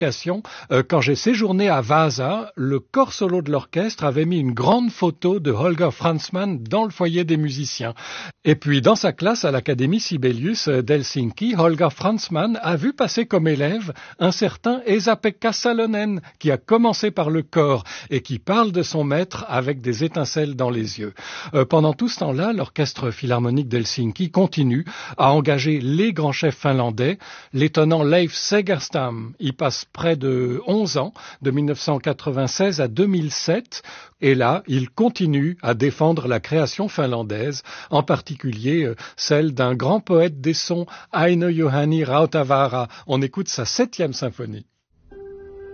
Quand j'ai séjourné à Vasa, le corps solo de l'orchestre avait mis une grande photo de Holger Franzmann dans le foyer des musiciens. Et puis, dans sa classe à l'Académie Sibelius d'Helsinki, Holger Franzmann a vu passer comme élève un certain Esa-Pekka Salonen, qui a commencé par le corps et qui parle de son maître avec des étincelles dans les yeux. Pendant tout ce temps-là, l'orchestre philharmonique d'Helsinki continue à engager les grands chefs finlandais. L'étonnant Leif Segerstam y passe près de 11 ans, de 1996 à 2007, et là, il continue à défendre la création finlandaise, en particulier celle d'un grand poète des sons, Aino Juhani Rautavaara. On écoute sa 7e symphonie.